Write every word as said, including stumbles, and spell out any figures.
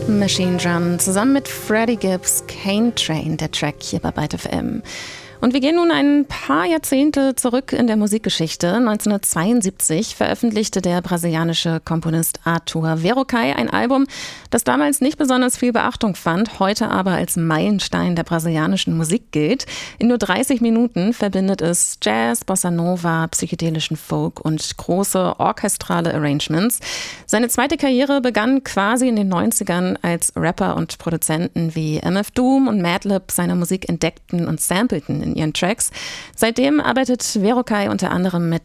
Machine Drum zusammen mit Freddie Gibbs, Cane Train, der Track hier bei Byte F M. Und wir gehen nun ein paar Jahrzehnte zurück in der Musikgeschichte. neunzehnhundertzweiundsiebzig veröffentlichte der brasilianische Komponist Arthur Verocai ein Album, das damals nicht besonders viel Beachtung fand, heute aber als Meilenstein der brasilianischen Musik gilt. In nur dreißig Minuten verbindet es Jazz, Bossa Nova, psychedelischen Folk und große orchestrale Arrangements. Seine zweite Karriere begann quasi in den neunzigern, als Rapper und Produzenten wie M F Doom und Madlib seine Musik entdeckten und sampleten in ihren Tracks. Seitdem arbeitet Verocai unter anderem mit